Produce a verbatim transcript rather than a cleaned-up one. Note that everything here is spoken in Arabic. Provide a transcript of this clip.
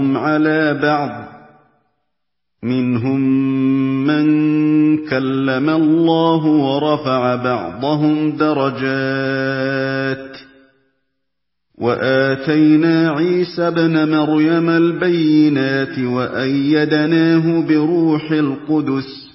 عَلَىٰ بَعْضٍ ۚ مِّنْهُم مَّن كَلَّمَ اللَّهُ وَرَفَعَ بَعْضَهُمْ دَرَجَاتٍ ۚ وَآتَيْنَا عِيسَى ابْنَ مَرْيَمَ الْبَيِّنَاتِ وَأَيَّدْنَاهُ بِرُوحِ الْقُدُسِ